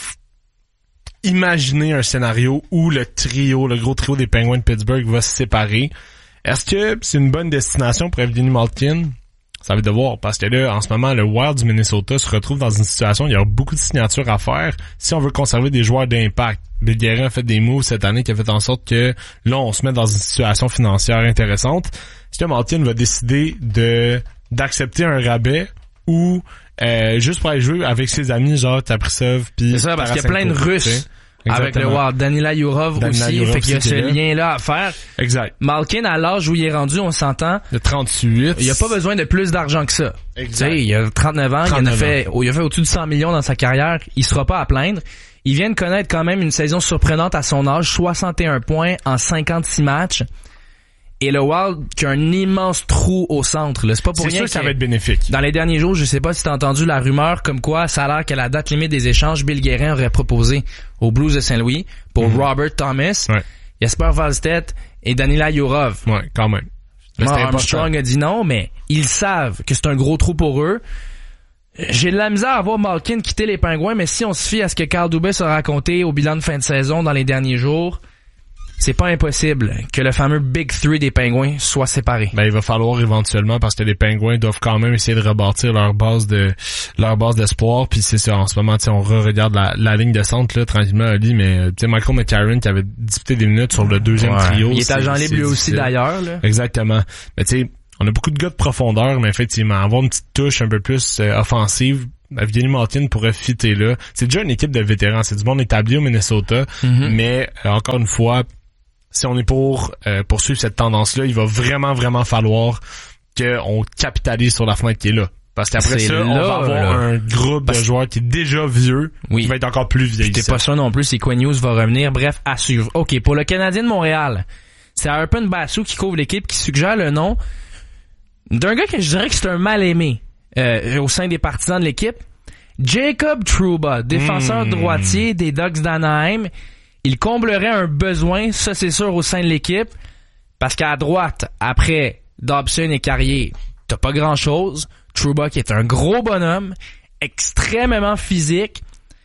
[SPEAKER 2] imaginer un scénario où le gros trio des Penguins de Pittsburgh va se séparer. Est-ce que c'est une bonne destination pour Evgeny Malkin? Ça va devoir, parce que là, en ce moment, le Wild du Minnesota se retrouve dans une situation où il y a beaucoup de signatures à faire si on veut conserver des joueurs d'impact. Bill Guerin a fait des moves cette année qui a fait en sorte que là, on se met dans une situation financière intéressante. Est-ce que Malkin va décider d'accepter un rabais ou juste pour aller jouer avec ses amis, genre Kaprizov pis...
[SPEAKER 1] C'est ça, parce qu'il y a plein de Russes avec le Wild. Danila Yurov aussi, fait qu'il y a ce lien-là à faire.
[SPEAKER 2] Exact.
[SPEAKER 1] Malkin, à l'âge où il est rendu, on s'entend.
[SPEAKER 2] De 38.
[SPEAKER 1] Il a pas besoin de plus d'argent que ça.
[SPEAKER 2] Exact.
[SPEAKER 1] Tu sais, il a 39 ans, il a fait au-dessus de 100 millions dans sa carrière, il sera pas à plaindre. Il vient de connaître quand même une saison surprenante à son âge, 61 points en 56 matchs. Et le Wild qui a un immense trou au centre, là. C'est pas pour rien
[SPEAKER 2] sûr que ça va être bénéfique.
[SPEAKER 1] Dans les derniers jours, je sais pas si t'as entendu la rumeur comme quoi ça a l'air qu'à la date limite des échanges, Bill Guerin aurait proposé aux Blues de Saint-Louis pour Robert Thomas, Jesper Wallstedt et Danila Yurov.
[SPEAKER 2] Ouais, quand même.
[SPEAKER 1] Armstrong a dit non, mais ils savent que c'est un gros trou pour eux. J'ai de la misère à voir Malkin quitter les Pingouins, mais si on se fie à ce que Carl Dubas a raconté au bilan de fin de saison dans les derniers jours, c'est pas impossible que le fameux Big Three des Pingouins soit séparé.
[SPEAKER 2] Ben, il va falloir éventuellement, parce que les Pingouins doivent quand même essayer de rebâtir leur base d'espoir, puis c'est ça, en ce moment, on regarde la ligne de centre, là, tranquillement, Ali, mais, tu sais, Michael McCarron qui avait disputé des minutes sur le deuxième trio.
[SPEAKER 1] Il est agent libre lui aussi, d'ailleurs, là.
[SPEAKER 2] Exactement. Mais, tu sais, On a beaucoup de gars de profondeur, mais effectivement, avoir une petite touche un peu plus offensive, Evgeny Malkin pourrait fitter là. C'est déjà une équipe de vétérans, c'est du monde établi au Minnesota, mais encore une fois, si on est pour poursuivre cette tendance-là, il va vraiment, vraiment falloir qu'on capitalise sur la fenêtre qui est là. Parce qu'après ça, on va avoir un groupe de joueurs qui est déjà vieux, qui va être encore plus vieux.
[SPEAKER 1] T'es pas sûr non plus si Quinn Hughes va revenir. Bref, à suivre. OK, pour le Canadien de Montréal, c'est Arpon Basu qui couvre l'équipe, qui suggère le nom d'un gars que je dirais que c'est un mal-aimé au sein des partisans de l'équipe. Jacob Trouba, défenseur droitier des Ducks d'Anaheim. Il comblerait un besoin, ça c'est sûr, au sein de l'équipe. Parce qu'à droite, après Dobson et Carrier, t'as pas grand-chose. Trouba qui est un gros bonhomme, extrêmement physique.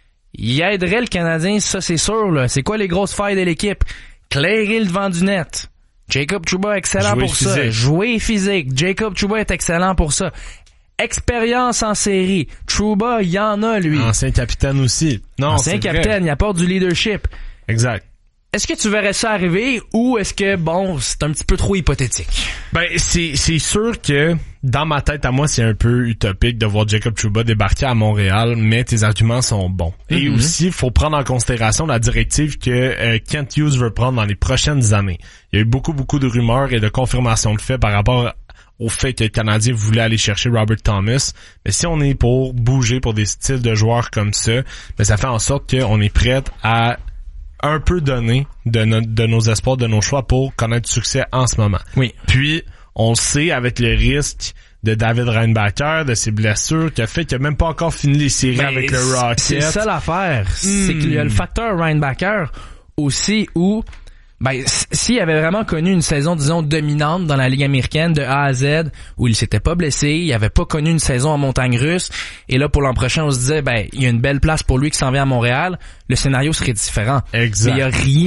[SPEAKER 1] Il aiderait le Canadien, ça c'est sûr. Là. C'est quoi les grosses failles de l'équipe? Clairer le devant du net. Jacob Trouba excellent
[SPEAKER 2] Jouer
[SPEAKER 1] pour
[SPEAKER 2] physique.
[SPEAKER 1] ça. Jouer physique. Jacob Trouba est excellent pour ça. Expérience en série. Trouba, il y en a, lui.
[SPEAKER 2] Ancien capitaine aussi. Non,
[SPEAKER 1] Ancien capitaine, il apporte du leadership.
[SPEAKER 2] Exact.
[SPEAKER 1] Est-ce que tu verrais ça arriver ou est-ce que, bon, c'est un petit peu trop hypothétique?
[SPEAKER 2] Ben, c'est sûr que dans ma tête, à moi, c'est un peu utopique de voir Jacob Trouba débarquer à Montréal, mais tes arguments sont bons. Et aussi, il faut prendre en considération la directive que Kent Hughes veut prendre dans les prochaines années. Il y a eu beaucoup de rumeurs et de confirmations de faits par rapport au fait que le Canadien voulait aller chercher Robert Thomas. Mais si on est pour bouger pour des styles de joueurs comme ça, ben ça fait en sorte qu'on est prêt à un peu donner de nos espoirs, de nos choix pour connaître du succès en ce moment.
[SPEAKER 1] Oui.
[SPEAKER 2] Puis, on le sait, avec le risque de David Reinbacher, de ses blessures, qui a fait qu'il a même pas encore fini les séries avec le Rocket.
[SPEAKER 1] C'est ça l'affaire. C'est qu'il y a le facteur Reinbacher aussi où, ben, s'il avait vraiment connu une saison, disons, dominante dans la Ligue américaine de A à Z, où il s'était pas blessé, il avait pas connu une saison en montagne russe, et là, pour l'an prochain, on se disait, ben, il y a une belle place pour lui qui s'en vient à Montréal, le scénario serait différent.
[SPEAKER 2] Exact.
[SPEAKER 1] Mais il y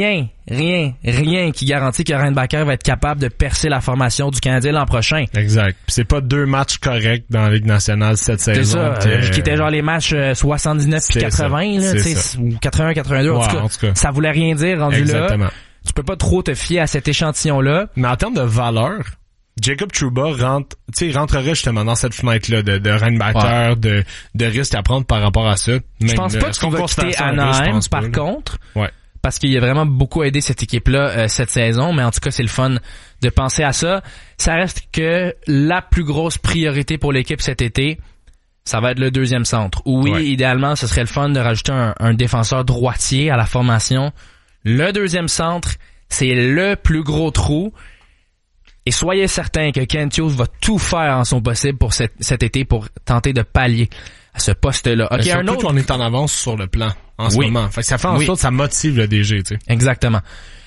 [SPEAKER 1] a rien qui garantit que Reinbacher va être capable de percer la formation du Canadien l'an prochain.
[SPEAKER 2] Exact. Puis c'est pas 2 matchs corrects dans la Ligue nationale cette saison.
[SPEAKER 1] C'est ça, qui étaient genre les matchs 79 puis 80, là, ou 81-82, en tout cas. Ça voulait rien dire rendu
[SPEAKER 2] Exactement.
[SPEAKER 1] là. Tu peux pas trop te fier à cet échantillon-là.
[SPEAKER 2] Mais en termes de valeur, Jacob Trouba rentrerait justement dans cette fenêtre-là de Reinbacher, de risque à prendre par rapport à ça.
[SPEAKER 1] Je pense pas qu'il va quitter Anaheim, par contre.
[SPEAKER 2] Ouais.
[SPEAKER 1] Parce qu'il a vraiment beaucoup aidé cette équipe-là cette saison, mais en tout cas, c'est le fun de penser à ça. Ça reste que la plus grosse priorité pour l'équipe cet été, ça va être le deuxième centre. Oui, idéalement, ce serait le fun de rajouter un défenseur droitier à la formation. Le deuxième centre, c'est le plus gros trou. Et soyez certain que Kent Hughes va tout faire en son possible pour cet été pour tenter de pallier à ce poste-là.
[SPEAKER 2] Okay, surtout qu'on est en avance sur le plan en ce moment. Fait que ça fait en sorte que ça motive le DG, tu sais.
[SPEAKER 1] Exactement.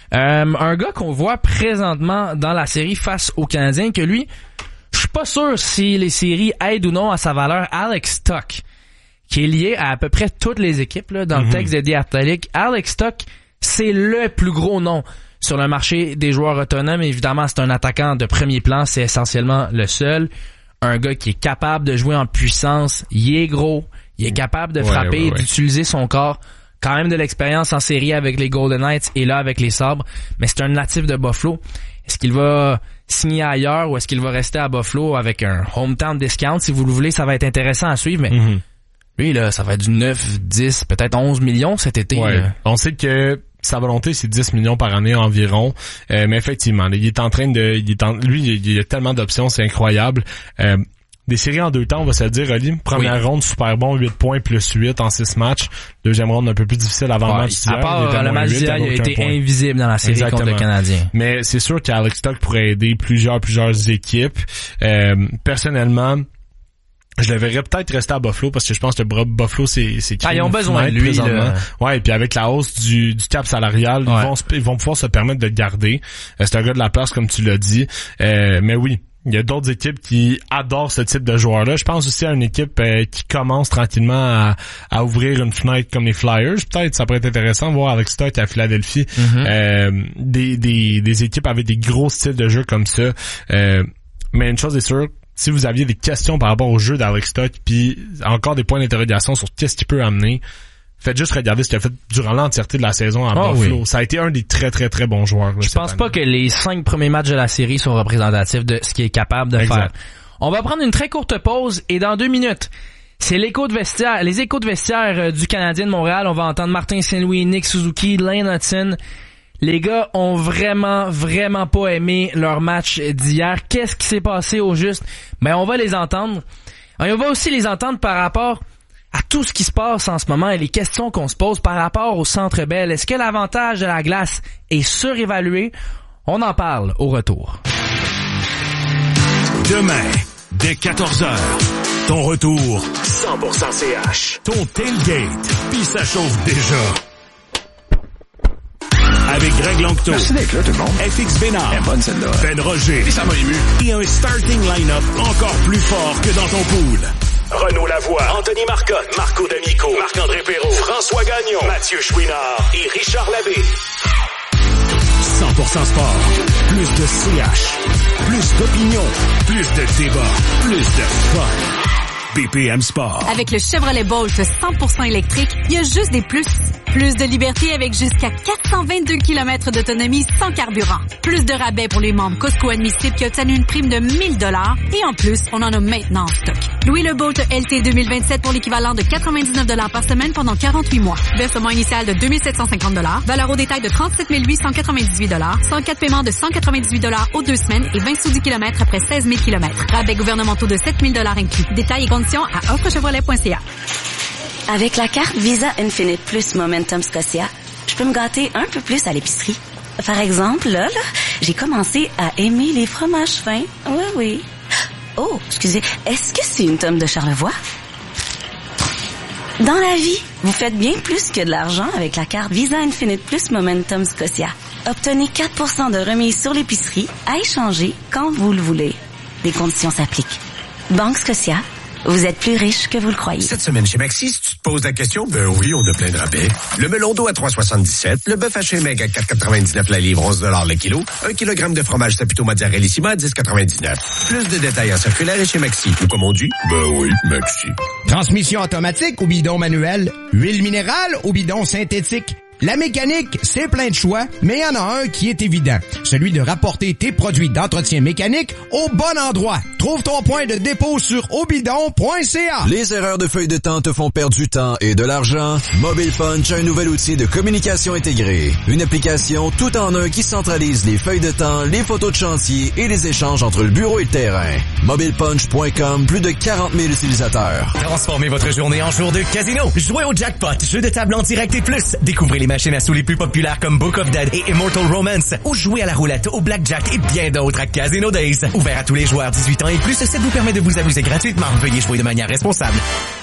[SPEAKER 1] Un gars qu'on voit présentement dans la série face aux Canadiens, que lui, je suis pas sûr si les séries aident ou non à sa valeur, Alex Stock, qui est lié à peu près toutes les équipes là, dans le texte de The Athletic. Alex Stock, c'est le plus gros nom sur le marché des joueurs autonomes. Évidemment, c'est un attaquant de premier plan, c'est essentiellement le seul. Un gars qui est capable de jouer en puissance, il est gros, il est capable de frapper et d'utiliser son corps. Quand même de l'expérience en série avec les Golden Knights et là avec les Sabres, mais c'est un natif de Buffalo. Est-ce qu'il va signer ailleurs ou est-ce qu'il va rester à Buffalo avec un hometown discount? Si vous le voulez, ça va être intéressant à suivre, mais lui, là, ça va être du 9, 10, peut-être 11 millions cet été.
[SPEAKER 2] On sait que sa volonté, c'est 10 millions par année environ. Mais effectivement, il est en train de... Lui, il y a tellement d'options, c'est incroyable. Des séries en 2 temps, on va se le dire, Oli. Première ronde, super bon, 8 points plus 8 en 6 matchs. Deuxième ronde, un peu plus difficile avant le match d'hier.
[SPEAKER 1] À part le match d'hier, il a été invisible dans la série contre le Canadien.
[SPEAKER 2] Mais c'est sûr qu'Alex Stock pourrait aider plusieurs équipes. Personnellement, je le verrais peut-être rester à Buffalo parce que je pense que Buffalo, c'est
[SPEAKER 1] ils ont besoin de lui, là.
[SPEAKER 2] Ouais, et puis avec la hausse du cap salarial, ils vont pouvoir se permettre de le garder. C'est un gars de la place, comme tu l'as dit. Mais oui, il y a d'autres équipes qui adorent ce type de joueur-là. Je pense aussi à une équipe qui commence tranquillement à ouvrir une fenêtre comme les Flyers. Peut-être ça pourrait être intéressant de voir avec Stock à Philadelphie. Des équipes avec des gros styles de jeu comme ça. Mais une chose est sûre, si vous aviez des questions par rapport au jeu d'Alex Stock, puis encore des points d'interrogation sur qu'est-ce qu'il peut amener, Faites juste regarder ce qu'il a fait durant l'entièreté de la saison à Buffalo. Oui. Ça a été un des très, très, très bons joueurs. Là,
[SPEAKER 1] je pense pas que les 5 premiers matchs de la série sont représentatifs de ce qu'il est capable de faire. On va prendre une très courte pause et dans 2 minutes, c'est les échos de vestiaire du Canadien de Montréal. On va entendre Martin Saint-Louis, Nick Suzuki, Lane Hudson. Les gars ont vraiment pas aimé leur match d'hier. Qu'est-ce qui s'est passé au juste? Ben, on va les entendre. Et on va aussi les entendre par rapport à tout ce qui se passe en ce moment et les questions qu'on se pose par rapport au Centre Bell. Est-ce que l'avantage de la glace est surévalué? On en parle au retour.
[SPEAKER 3] Demain, dès 14h, ton retour 100% CH. Ton tailgate, puis ça chauffe déjà. Avec Greg Longto.
[SPEAKER 5] Merci d'être là, tout le monde.
[SPEAKER 3] FX Bénard.
[SPEAKER 5] Elle est bonne, celle-là.
[SPEAKER 3] Ben Roger.
[SPEAKER 5] Et ça m'a ému.
[SPEAKER 3] Et un starting line-up encore plus fort que dans ton pool. Renaud Lavoie, Anthony Marcotte, Marco D'Amico, Marc-André Perrault, François Gagnon, Mathieu Chouinard et Richard Labbé. 100% sport. Plus de CH. Plus d'opinion. Plus de débat. Plus de fun. BPM Sport.
[SPEAKER 16] Avec le Chevrolet Bolt 100% électrique, il y a juste des plus. Plus de liberté avec jusqu'à 422 km d'autonomie sans carburant. Plus de rabais pour les membres Costco admissibles qui obtiennent une prime de 1 000 $. Et en plus, on en a maintenant en stock. Louez le Bolt LT 2027 pour l'équivalent de 99 $ par semaine pendant 48 mois. Versement initial de 2 750 $. Valeur au détail de 37 898 $. 104 paiements de 198 $ aux 2 semaines et 20 sous 10 km après 16 000 km. Rabais gouvernementaux de 7 000 $ inclus. Détails et conditions à offrechevrolet.ca.
[SPEAKER 17] Avec la carte Visa Infinite Plus Momentum Scotia, je peux me gâter un peu plus à l'épicerie. Par exemple, là, j'ai commencé à aimer les fromages fins. Oui. Oh, excusez, est-ce que c'est une tome de Charlevoix? Dans la vie, vous faites bien plus que de l'argent avec la carte Visa Infinite Plus Momentum Scotia. Obtenez 4% de remise sur l'épicerie à échanger quand vous le voulez. Les conditions s'appliquent. Banque Scotia. Vous êtes plus riche que vous le croyez.
[SPEAKER 18] Cette semaine chez Maxi, si tu te poses la question, ben oui, on a plein de rabais. Le melon d'eau à 3,77, le bœuf haché maigre à 4,99 la livre, 11 $ le kilo, 1 kg de fromage Saputo Mozzarellissima à 10,99. Plus de détails en circulaire et chez Maxi. Ou comme on dit, ben oui, Maxi.
[SPEAKER 19] Transmission automatique ou bidon manuel, huile minérale ou bidon synthétique. La mécanique, c'est plein de choix, mais il y en a un qui est évident. Celui de rapporter tes produits d'entretien mécanique au bon endroit. Trouve ton point de dépôt sur obidon.ca.
[SPEAKER 20] Les erreurs de feuilles de temps te font perdre du temps et de l'argent? Mobile Punch a un nouvel outil de communication intégrée. Une application tout en un qui centralise les feuilles de temps, les photos de chantier et les échanges entre le bureau et le terrain. MobilePunch.com, plus de 40 000 utilisateurs.
[SPEAKER 21] Transformez votre journée en jour de casino. Jouez au jackpot, jeu de table en direct et plus. Découvrez les machines à sous les plus populaires comme Book of Dead et Immortal Romance, ou jouer à la roulette, au blackjack et bien d'autres à Casino Days. Ouvert à tous les joueurs 18 ans et plus, ça vous permet de vous amuser gratuitement. Veuillez jouer de manière responsable.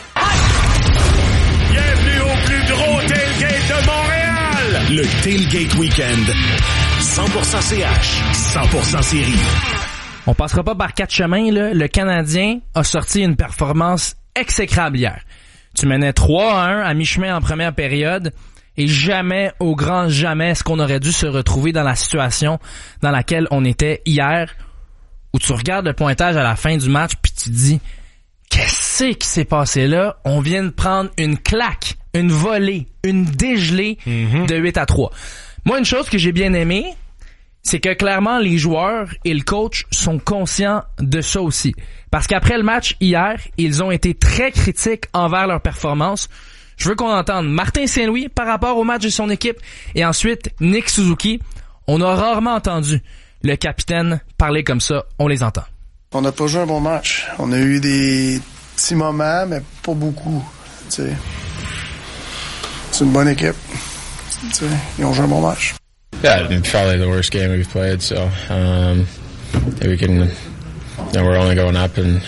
[SPEAKER 3] Bienvenue au plus gros tailgate de Montréal! Le Tailgate Weekend. 100% CH, 100% série.
[SPEAKER 1] On passera pas par 4 chemins, là. Le Canadien a sorti une performance exécrable hier. Tu menais 3-1 à mi-chemin en première période. Et jamais, au grand jamais, est-ce qu'on aurait dû se retrouver dans la situation dans laquelle on était hier, où tu regardes le pointage à la fin du match puis tu te dis, qu'est-ce qui s'est passé là? On vient de prendre une claque, une volée, une dégelée de 8-3. Moi, une chose que j'ai bien aimée, c'est que clairement, les joueurs et le coach sont conscients de ça aussi. Parce qu'après le match hier, ils ont été très critiques envers leur performance. Je veux qu'on entende Martin Saint-Louis par rapport au match de son équipe et ensuite Nick Suzuki. On a rarement entendu le capitaine parler comme ça. On les entend.
[SPEAKER 22] On n'a pas joué un bon match. On a eu des petits moments, mais pas beaucoup. T'sais. C'est une bonne équipe. T'sais. Ils ont joué un bon match.
[SPEAKER 23] Yeah, probably the worst game we've played. So we can. We're only going up, and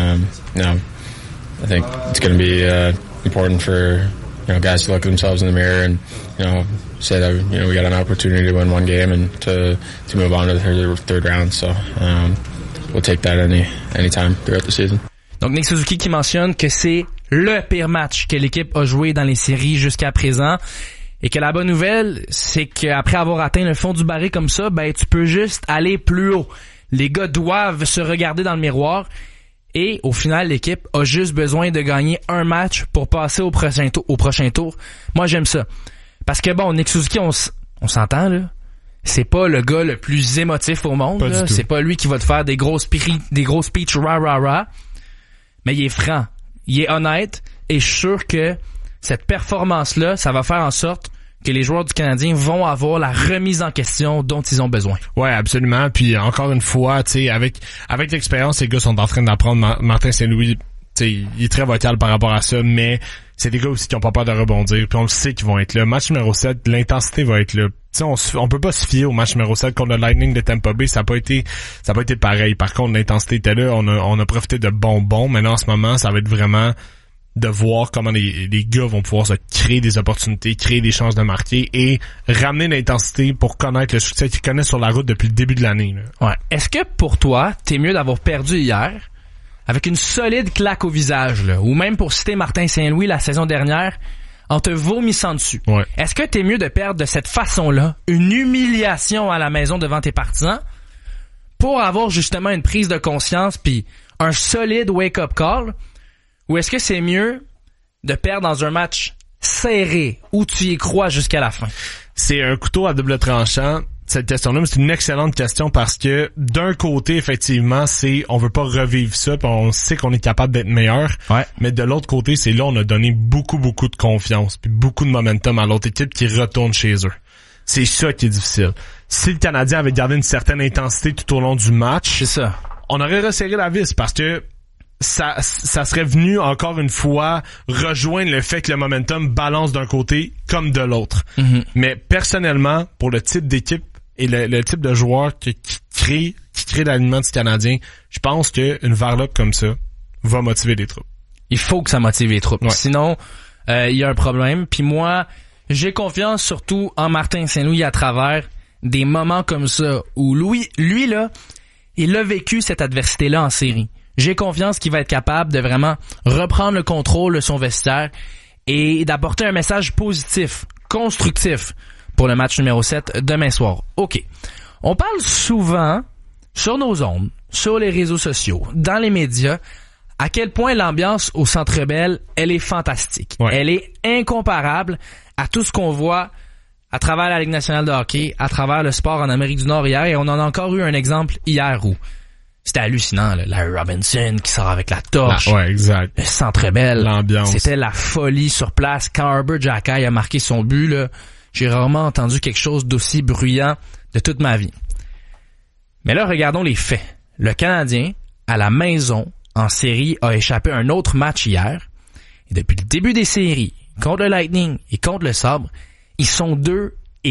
[SPEAKER 23] I think it's going to be important for guys to look at themselves in the mirror and say that we got an opportunity to win one game and to move on to the third round. So we'll take that any time throughout the season.
[SPEAKER 1] Donc Nick Suzuki qui mentionne que c'est le pire match que l'équipe a joué dans les séries jusqu'à présent. Et que la bonne nouvelle, c'est qu'après avoir atteint le fond du baril comme ça, ben tu peux juste aller plus haut. Les gars doivent se regarder dans le miroir Et au final, l'équipe a juste besoin de gagner un match pour passer au prochain tour. Moi, j'aime ça. Parce que bon, Nick Suzuki, on s'entend, là. C'est pas le gars le plus émotif au monde, là. C'est pas lui qui va te faire des gros speeches rah. Mais il est franc. Il est honnête. Et je suis sûr que cette performance-là, ça va faire en sorte que les joueurs du Canadien vont avoir la remise en question dont ils ont besoin.
[SPEAKER 2] Ouais, absolument. Puis encore une fois, tu sais, avec l'expérience, les gars sont en train d'apprendre. Martin Saint-Louis, tu sais, il est très vocal par rapport à ça, mais c'est des gars aussi qui ont pas peur de rebondir, puis on le sait qu'ils vont être là. Match numéro 7, l'intensité va être là. Tu sais, on peut pas se fier au match numéro 7 contre le Lightning de Tampa Bay, ça a pas été pareil. Par contre, l'intensité était là, on a profité de bonbons. Maintenant, en ce moment, ça va être vraiment de voir comment les gars vont pouvoir se créer des opportunités, créer des chances de marquer et ramener l'intensité pour connaître le succès qu'ils connaissent sur la route depuis le début de l'année, là.
[SPEAKER 1] Ouais. Est-ce que pour toi, t'es mieux d'avoir perdu hier avec une solide claque au visage, là, ou même pour citer Martin Saint-Louis la saison dernière, en te vomissant dessus?
[SPEAKER 2] Ouais.
[SPEAKER 1] Est-ce que t'es mieux de perdre de cette façon-là, une humiliation à la maison devant tes partisans, pour avoir justement une prise de conscience puis un solide wake-up call? Ou est-ce que c'est mieux de perdre dans un match serré où tu y crois jusqu'à la fin?
[SPEAKER 2] C'est un couteau à double tranchant, cette question-là, mais c'est une excellente question parce que d'un côté, effectivement, on veut pas revivre ça, puis on sait qu'on est capable d'être meilleur.
[SPEAKER 1] Ouais.
[SPEAKER 2] Mais de l'autre côté, c'est là on a donné beaucoup de confiance, puis beaucoup de momentum à l'autre équipe qui retourne chez eux. C'est ça qui est difficile. Si le Canadien avait gardé une certaine intensité tout au long du match,
[SPEAKER 1] c'est ça.
[SPEAKER 2] On aurait resserré la vis parce que ça serait venu encore une fois rejoindre le fait que le momentum balance d'un côté comme de l'autre.
[SPEAKER 1] Mm-hmm.
[SPEAKER 2] Mais personnellement, pour le type d'équipe et le type de joueur qui crée l'alignement du Canadien, je pense qu'une varlope comme ça va motiver les troupes.
[SPEAKER 1] Il faut que ça motive les troupes.
[SPEAKER 2] Ouais.
[SPEAKER 1] Sinon, il y a un problème. Puis moi, j'ai confiance surtout en Martin Saint-Louis à travers des moments comme ça où lui là, il a vécu cette adversité-là en série. J'ai confiance qu'il va être capable de vraiment reprendre le contrôle de son vestiaire et d'apporter un message positif, constructif pour le match numéro 7 demain soir. OK. On parle souvent sur nos ondes, sur les réseaux sociaux, dans les médias, à quel point l'ambiance au Centre Bell, elle est fantastique.
[SPEAKER 2] Ouais.
[SPEAKER 1] Elle est incomparable à tout ce qu'on voit à travers la Ligue nationale de hockey, à travers le sport en Amérique du Nord hier, et on en a encore eu un exemple hier où c'était hallucinant, là. Larry Robinson qui sort avec la torche.
[SPEAKER 2] Ouais, exact.
[SPEAKER 1] Le Centre Bell.
[SPEAKER 2] L'ambiance.
[SPEAKER 1] C'était la folie sur place. Quand Herbert Xhekaj a marqué son but, là, j'ai rarement entendu quelque chose d'aussi bruyant de toute ma vie. Mais là, regardons les faits. Le Canadien, à la maison, en série, a échappé un autre match hier. Et depuis le début des séries, contre le Lightning et contre le Sabre, ils sont 2-4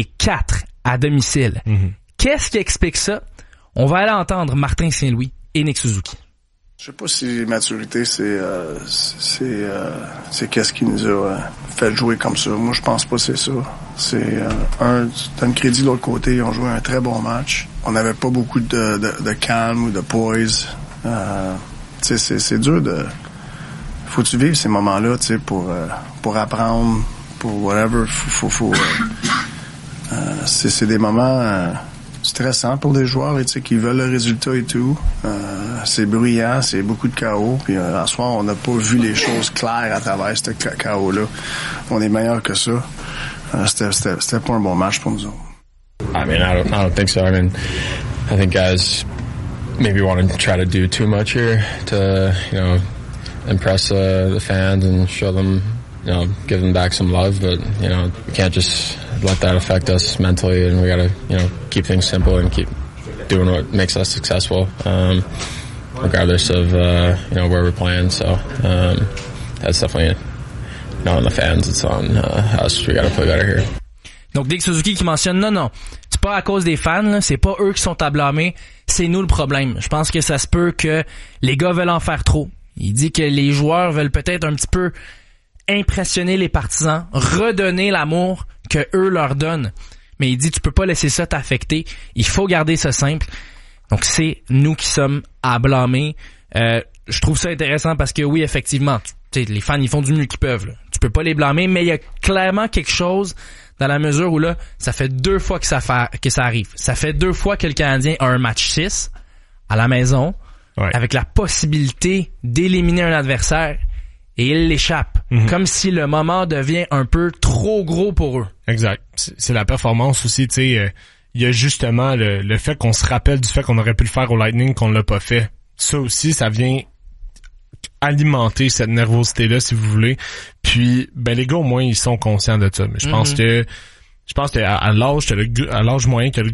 [SPEAKER 1] à domicile.
[SPEAKER 2] Mm-hmm.
[SPEAKER 1] Qu'est-ce qui explique ça? On va aller entendre Martin Saint-Louis et Nick Suzuki.
[SPEAKER 22] Je sais pas si maturité, c'est qu'est-ce qui nous a fait jouer comme ça. Moi, je pense pas que c'est ça. C'est tu donnes crédit de l'autre côté. Ils ont joué un très bon match. On n'avait pas beaucoup de calme ou de poise. C'est dur de... Faut que tu vives ces moments-là, tu sais, pour apprendre, pour whatever. C'est des moments... stressant pour des joueurs, tu sais, qui veulent le résultat et tout. C'est bruyant, c'est beaucoup de chaos. Puis à soir, on n'a pas vu les choses claires à travers ce chaos-là. On est meilleur que ça. C'était pas un bon match pour nous autres.
[SPEAKER 23] I mean, I don't think so. I mean, I think guys maybe want to try to do too much here to, impress the fans and show them, give them back some love. But, we can't just let that affect us mentally, and we gotta, keep things simple and keep doing what makes us successful, regardless of, where we're playing. So, that's definitely not on the fans, it's on us. We gotta play better here.
[SPEAKER 1] Donc, Nick Suzuki qui mentionne, non, c'est pas à cause des fans, là, c'est pas eux qui sont à blâmer, c'est nous le problème. Je pense que ça se peut que les gars veulent en faire trop. Il dit que les joueurs veulent peut-être un petit peu impressionner les partisans, redonner l'amour que eux leur donnent. Mais il dit, tu peux pas laisser ça t'affecter. Il faut garder ça simple. Donc, c'est nous qui sommes à blâmer. Je trouve ça intéressant parce que oui, effectivement, les fans, ils font du mieux qu'ils peuvent, là. Tu peux pas les blâmer, mais il y a clairement quelque chose dans la mesure où là, ça fait 2 fois que ça arrive. Ça fait 2 fois que le Canadien a un match 6 à la maison avec la possibilité d'éliminer un adversaire, et ils l'échappent. Comme si le moment devient un peu trop gros pour eux.
[SPEAKER 2] Exact. C'est la performance aussi, tu sais. Il y a justement le fait qu'on se rappelle du fait qu'on aurait pu le faire au Lightning, qu'on l'a pas fait. Ça aussi, ça vient alimenter cette nervosité-là, si vous voulez. Puis, ben les gars, au moins, ils sont conscients de ça. Mais je pense que à l'âge moyen que le